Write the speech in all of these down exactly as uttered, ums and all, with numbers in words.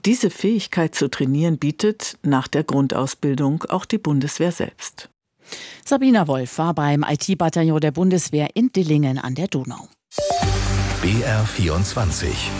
Diese Fähigkeit zu trainieren bietet nach der Grundausbildung auch die Bundeswehr selbst. Sabina Wolf war beim I T-Bataillon der Bundeswehr in Dillingen an der Donau. B R vierundzwanzig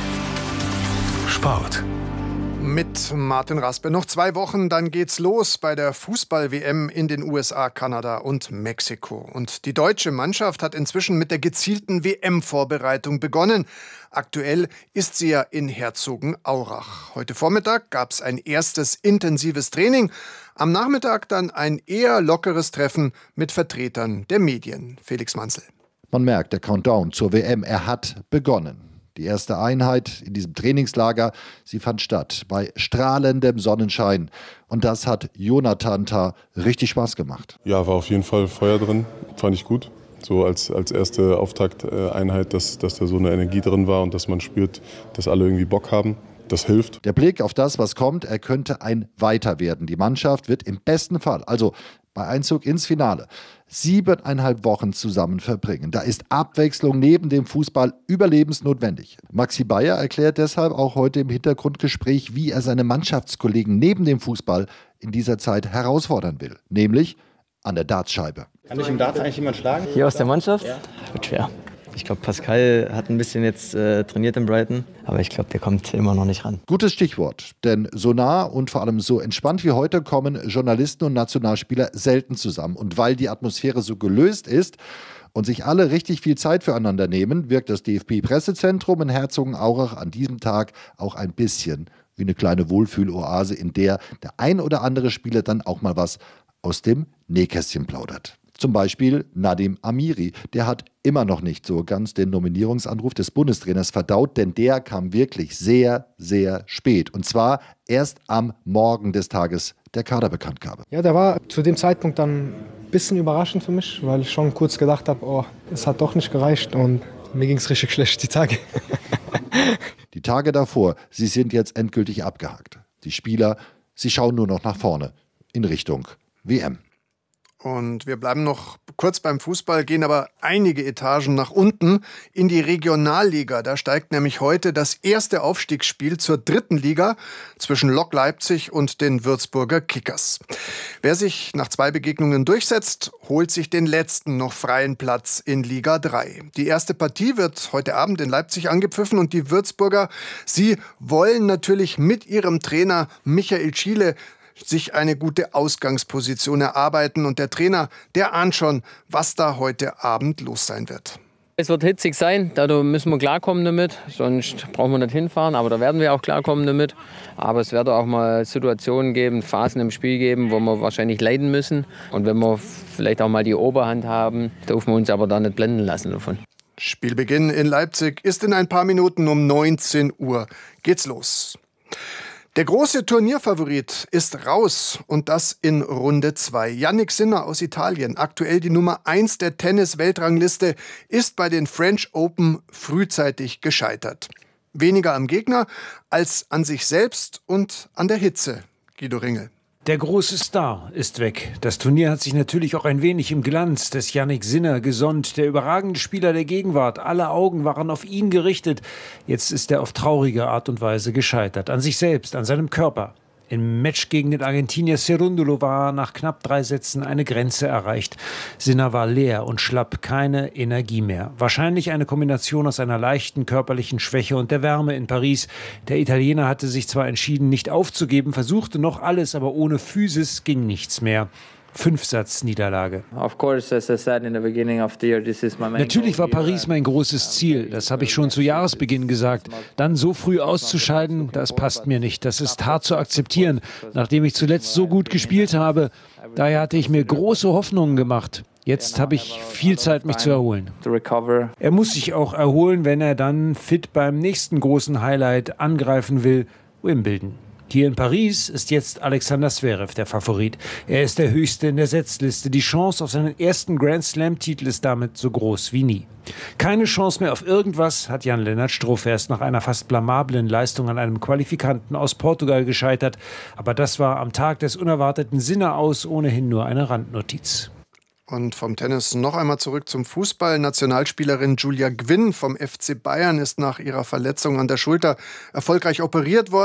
Sport. Mit Martin Raspe. Noch zwei Wochen, dann geht's los bei der Fußball-W M in den U S A, Kanada und Mexiko. Und die deutsche Mannschaft hat inzwischen mit der gezielten W M-Vorbereitung begonnen. Aktuell ist sie ja in Herzogenaurach. Heute Vormittag gab's ein erstes intensives Training. Am Nachmittag dann ein eher lockeres Treffen mit Vertretern der Medien. Felix Manzel. Man merkt, der Countdown zur W M, er hat begonnen. Die erste Einheit in diesem Trainingslager, sie fand statt bei strahlendem Sonnenschein. Und das hat Jonathan Tah richtig Spaß gemacht. Ja, war auf jeden Fall Feuer drin, fand ich gut. So als, als erste Auftakteinheit, dass, dass da so eine Energie drin war und dass man spürt, dass alle irgendwie Bock haben. Das hilft. Der Blick auf das, was kommt, er könnte ein Weiter werden. Die Mannschaft wird im besten Fall, also bei Einzug ins Finale, siebeneinhalb Wochen zusammen verbringen. Da ist Abwechslung neben dem Fußball überlebensnotwendig. Maxi Bayer erklärt deshalb auch heute im Hintergrundgespräch, wie er seine Mannschaftskollegen neben dem Fußball in dieser Zeit herausfordern will. Nämlich an der Dartscheibe. Kann dich im Darts eigentlich jemand schlagen? Hier aus der Mannschaft? Ja. Wird schwer. Ich glaube, Pascal hat ein bisschen jetzt äh, trainiert in Brighton, aber ich glaube, der kommt immer noch nicht ran. Gutes Stichwort, denn so nah und vor allem so entspannt wie heute kommen Journalisten und Nationalspieler selten zusammen. Und weil die Atmosphäre so gelöst ist und sich alle richtig viel Zeit füreinander nehmen, wirkt das D F B-Pressezentrum in Herzogenaurach an diesem Tag auch ein bisschen wie eine kleine Wohlfühloase, in der der ein oder andere Spieler dann auch mal was aus dem Nähkästchen plaudert. Zum Beispiel Nadim Amiri, der hat immer noch nicht so ganz den Nominierungsanruf des Bundestrainers verdaut, denn der kam wirklich sehr, sehr spät. Und zwar erst am Morgen des Tages der Kaderbekanntgabe. Ja, der war zu dem Zeitpunkt dann ein bisschen überraschend für mich, weil ich schon kurz gedacht habe, oh, es hat doch nicht gereicht und mir ging es richtig schlecht die Tage. Die Tage davor, sie sind jetzt endgültig abgehakt. Die Spieler, sie schauen nur noch nach vorne, in Richtung W M. Und wir bleiben noch kurz beim Fußball, gehen aber einige Etagen nach unten in die Regionalliga. Da steigt nämlich heute das erste Aufstiegsspiel zur dritten Liga zwischen Lok Leipzig und den Würzburger Kickers. Wer sich nach zwei Begegnungen durchsetzt, holt sich den letzten noch freien Platz in Liga drei. Die erste Partie wird heute Abend in Leipzig angepfiffen und die Würzburger, sie wollen natürlich mit ihrem Trainer Michael Schiele sich eine gute Ausgangsposition erarbeiten. Und der Trainer, der ahnt schon, was da heute Abend los sein wird. Es wird hitzig sein, da müssen wir klarkommen damit, sonst brauchen wir nicht hinfahren, aber da werden wir auch klarkommen damit. Aber es wird auch mal Situationen geben, Phasen im Spiel geben, wo wir wahrscheinlich leiden müssen. Und wenn wir vielleicht auch mal die Oberhand haben, dürfen wir uns aber da nicht blenden lassen davon. Spielbeginn in Leipzig ist in ein paar Minuten. Um neunzehn Uhr geht's los. Der große Turnierfavorit ist raus und das in Runde zwei. Jannik Sinner aus Italien, aktuell die Nummer eins der Tennis-Weltrangliste, ist bei den French Open frühzeitig gescheitert. Weniger am Gegner als an sich selbst und an der Hitze. Guido Ringel. Der große Star ist weg. Das Turnier hat sich natürlich auch ein wenig im Glanz des Jannik Sinner gesonnt. Der überragende Spieler der Gegenwart. Alle Augen waren auf ihn gerichtet. Jetzt ist er auf traurige Art und Weise gescheitert. An sich selbst, an seinem Körper. Im Match gegen den Argentinier Cerúndolo war nach knapp drei Sätzen eine Grenze erreicht. Sinner war leer und schlapp, keine Energie mehr. Wahrscheinlich eine Kombination aus einer leichten körperlichen Schwäche und der Wärme in Paris. Der Italiener hatte sich zwar entschieden, nicht aufzugeben, versuchte noch alles, aber ohne Physis ging nichts mehr. Fünfsatz-Niederlage. Natürlich war Paris mein großes Ziel. Das habe ich schon zu Jahresbeginn gesagt. Dann so früh auszuscheiden, das passt mir nicht. Das ist hart zu akzeptieren, nachdem ich zuletzt so gut gespielt habe. Daher hatte ich mir große Hoffnungen gemacht. Jetzt habe ich viel Zeit, mich zu erholen. Er muss sich auch erholen, wenn er dann fit beim nächsten großen Highlight angreifen will, Wimbledon. Hier in Paris ist jetzt Alexander Zverev der Favorit. Er ist der Höchste in der Setzliste. Die Chance auf seinen ersten Grand-Slam-Titel ist damit so groß wie nie. Keine Chance mehr auf irgendwas hat Jan-Lennart Struff. Er ist nach einer fast blamablen Leistung an einem Qualifikanten aus Portugal gescheitert. Aber das war am Tag des unerwarteten Sinner aus ohnehin nur eine Randnotiz. Und vom Tennis noch einmal zurück zum Fußball. Nationalspielerin Julia Gwynn vom F C Bayern ist nach ihrer Verletzung an der Schulter erfolgreich operiert worden.